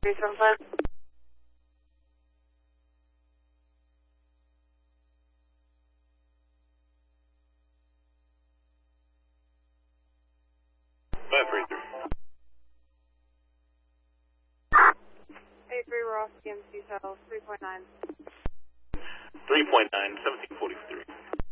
375. A3 Ross, EMC Shuttle, 3.9. 3.9, 1743.